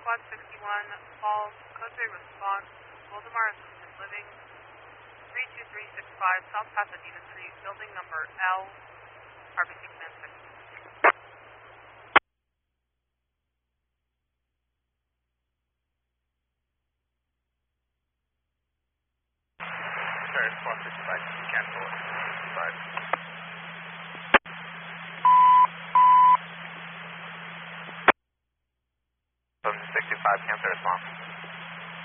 Squad 61, Falls, Code 3 response, Waldemar Assisted Living, 32365, South Pasadena Street, building number L, RBC Command 6. Sorry, Squad 65, cancel it. 65, cancel response.